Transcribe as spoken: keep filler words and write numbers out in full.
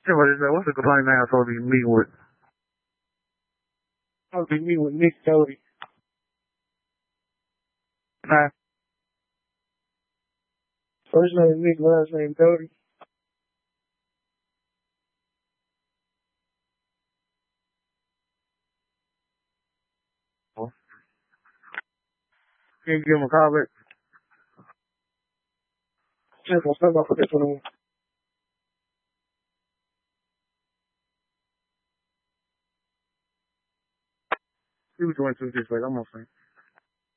Somebody said, what's the complaining ass supposed to be meeting with? I'll be meeting with Nick Doty. Huh? First name Nick, last name Doty. Can you give him a call back? Just gonna step up for this one. He was doing two six, like, I'm gonna say.